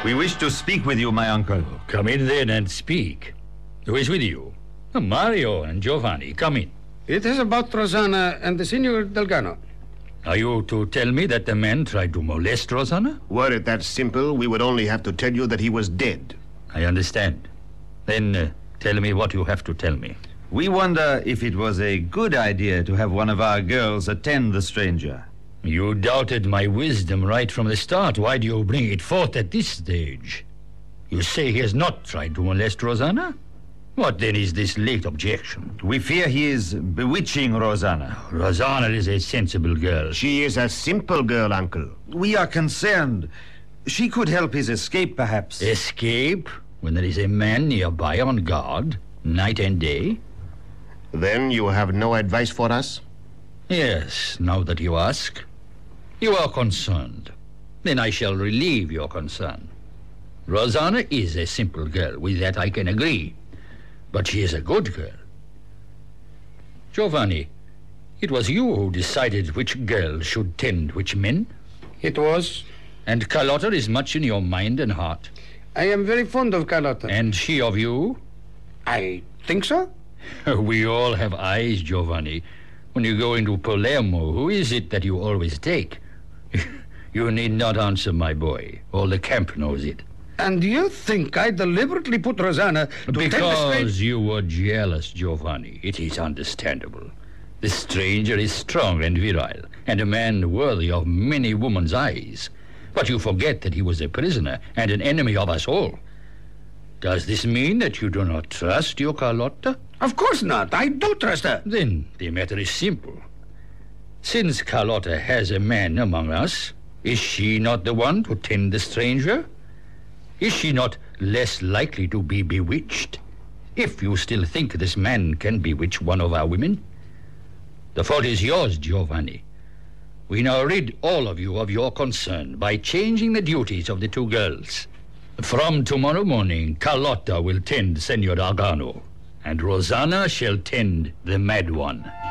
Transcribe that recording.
We wish to speak with you, my uncle. Come in then and speak. Who is with you? Mario and Giovanni, come in. It is about Rosanna and the Signor Delgado. Are you to tell me that the man tried to molest Rosanna? Were it that simple, we would only have to tell you that he was dead. I understand. Then tell me what you have to tell me. We wonder if it was a good idea to have one of our girls attend the stranger. You doubted my wisdom right from the start. Why do you bring it forth at this stage? You say he has not tried to molest Rosanna? What then is this late objection? We fear he is bewitching Rosanna. Rosanna is a sensible girl. She is a simple girl, Uncle. We are concerned. She could help his escape, perhaps. Escape? When there is a man nearby on guard, night and day? Then you have no advice for us? Yes, now that you ask. You are concerned. Then I shall relieve your concern. Rosanna is a simple girl. With that I can agree. But she is a good girl. Giovanni, it was you who decided which girl should tend which men? It was. And Carlotta is much in your mind and heart. I am very fond of Carlotta. And she of you? I think so. We all have eyes, Giovanni. When you go into Palermo, who is it that you always take? You need not answer, my boy. All the camp knows it. And you think I deliberately put Rosanna to Because you were jealous, Giovanni. It is understandable. The stranger is strong and virile, and a man worthy of many women's eyes. But you forget that he was a prisoner and an enemy of us all. Does this mean that you do not trust your Carlotta? Of course not. I do trust her. Then the matter is simple. Since Carlotta has a man among us, is she not the one to tend the stranger? Is she not less likely to be bewitched, if you still think this man can bewitch one of our women? The fault is yours, Giovanni. We now rid all of you of your concern by changing the duties of the two girls. From tomorrow morning, Carlotta will tend Senor Argano, and Rosanna shall tend the mad one.